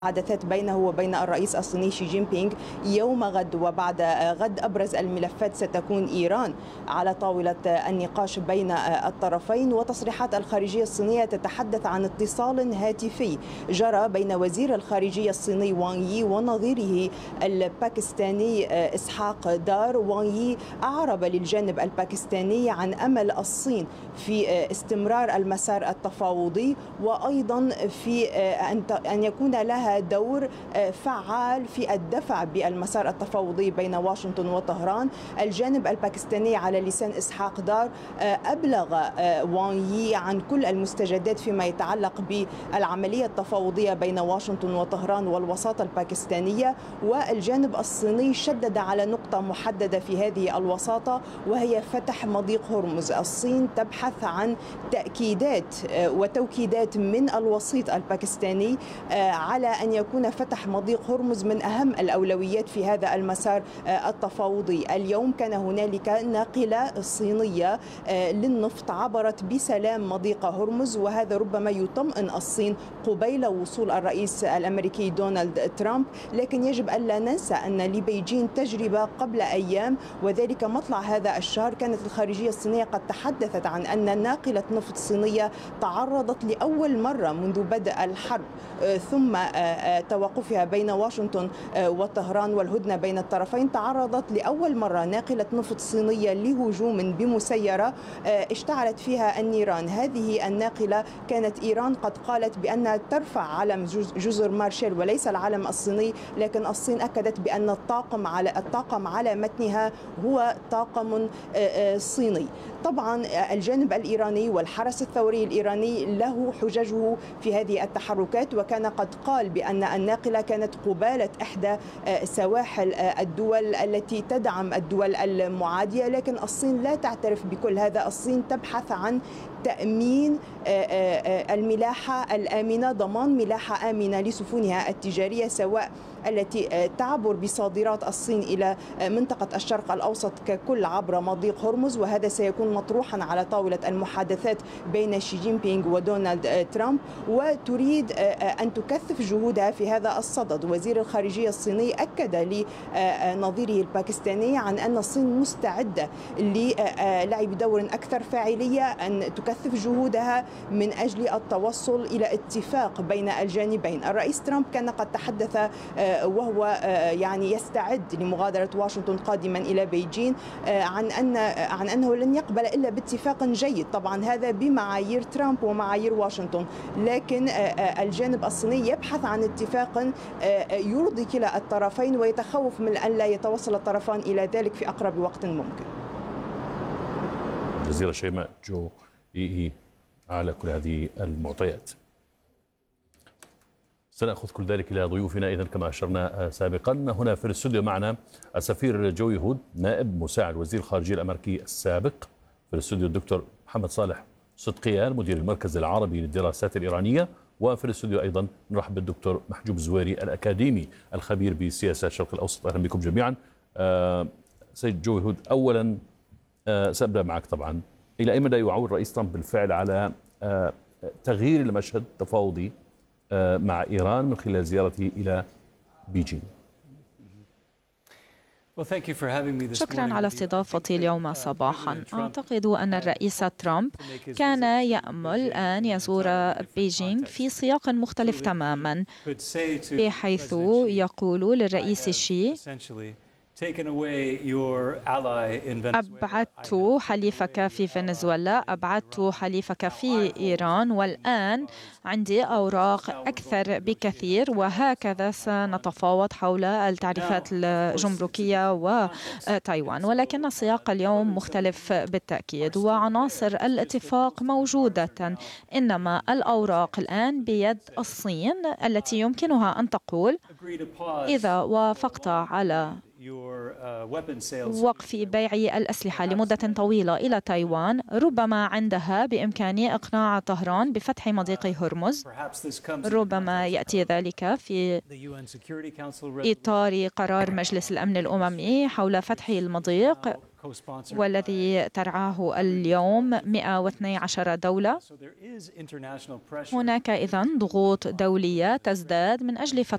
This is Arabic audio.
المحادثات بينه وبين الرئيس الصيني شي جين بينغ يوم غد وبعد غد. أبرز الملفات ستكون إيران على طاولة النقاش بين الطرفين، وتصريحات الخارجية الصينية تتحدث عن اتصال هاتفي جرى بين وزير الخارجية الصيني وانغ يي ونظيره الباكستاني إسحاق دار. وانغ يي أعرب للجانب الباكستاني عن أمل الصين في استمرار المسار التفاوضي، وأيضا في أن يكون لها دور فعال في الدفع بالمسار التفاوضي بين واشنطن وطهران. الجانب الباكستاني على لسان إسحاق دار أبلغ وانغ يي عن كل المستجدات فيما يتعلق بالعملية التفاوضية بين واشنطن وطهران والوساطة الباكستانية، والجانب الصيني شدد على نقطة محددة في هذه الوساطة وهي فتح مضيق هرمز. الصين تبحث عن تأكيدات وتوكيدات من الوسيط الباكستاني على أن يكون فتح مضيق هرمز من أهم الأولويات في هذا المسار التفاوضي. اليوم كان هنالك ناقلة صينية للنفط عبرت بسلام مضيق هرمز، وهذا ربما يطمئن الصين قبيل وصول الرئيس الأمريكي دونالد ترامب. لكن يجب ألا ننسى أن لبيجين تجربة قبل أيام، وذلك مطلع هذا الشهر كانت الخارجية الصينية قد تحدثت عن أن ناقلة نفط صينية تعرضت لأول مرة منذ بدء الحرب ثم توقفها بين واشنطن وطهران والهدنة بين الطرفين، تعرضت لأول مرة ناقلة نفط صينية لهجوم بمسيرة اشتعلت فيها النيران. هذه الناقلة كانت إيران قد قالت بأنها ترفع علم جزر مارشال وليس العلم الصيني، لكن الصين أكدت بأن الطاقم على متنها هو طاقم صيني. طبعا الجانب الإيراني والحرس الثوري الإيراني له حججه في هذه التحركات، وكان قد قال بأن الناقلة كانت قبالة إحدى سواحل الدول التي تدعم الدول المعادية، لكن الصين لا تعترف بكل هذا. الصين تبحث عن تأمين الملاحة الآمنة، ضمان ملاحة آمنة لسفنها التجارية سواء التي تعبر بصادرات الصين إلى منطقة الشرق الأوسط ككل عبر مضيق هرمز، وهذا سيكون مطروحا على طاولة المحادثات بين شي جين بينغ ودونالد ترامب، وتريد أن تكثف جهودها في هذا الصدد. وزير الخارجية الصيني أكد لنظيره الباكستاني عن أن الصين مستعدة للعب دور أكثر فاعلية، أن تكثف جهودها من أجل التوصل إلى اتفاق بين الجانبين. الرئيس ترامب كان قد تحدث وهو يعني يستعد لمغادرة واشنطن قادما إلى بيجين عن أنه لن يقبل إلا باتفاق جيد، طبعا هذا بمعايير ترامب ومعايير واشنطن، لكن الجانب الصيني يبحث عن اتفاق يرضي كلا الطرفين ويتخوف من أن لا يتوصل الطرفان إلى ذلك في أقرب وقت ممكن. جزيرة شيماء جو على كل هذه المعطيات. سنأخذ كل ذلك إلى ضيوفنا إذن كما أشرنا سابقا. هنا في الاستوديو معنا السفير جو يهود نائب مساعد وزير الخارجية الأمريكي السابق، في الاستوديو الدكتور محمد صالح صدقيان مدير المركز العربي للدراسات الإيرانية، وفي الاستوديو أيضا نرحب بالدكتور محجوب الزويري الأكاديمي الخبير بسياسات الشرق الأوسط. أهلا بكم جميعا. سيد جو يهود، أولا سأبدأ معك. طبعا إلى أي مدى يعول رئيس ترامب بالفعل على تغيير المشهد التفاوضي مع إيران من خلال زيارته إلى بيجين؟ شكرا على استضافتي اليوم صباحا. أعتقد أن الرئيس ترامب كان يأمل أن يزور بيجينغ في سياق مختلف تماما، بحيث يقول للرئيس شي: أبعدت حليفك في فنزويلا، أبعدت حليفك في إيران، والآن عندي أوراق أكثر بكثير، وهكذا سنتفاوض حول التعريفات الجمركية وتايوان. ولكن السياق اليوم مختلف بالتأكيد، وعناصر الاتفاق موجودة، إنما الأوراق الآن بيد الصين التي يمكنها أن تقول: إذا وافقت على وقف بيع الأسلحة لمدة طويلة إلى تايوان، ربما عندها بإمكانية إقناع طهران بفتح مضيق هرمز. ربما يأتي ذلك في إطار قرار مجلس الأمن الأممي حول فتح المضيق، والذي ترعاه اليوم 112 دولة. هناك إذن ضغوط دولية تزداد من أجل فتح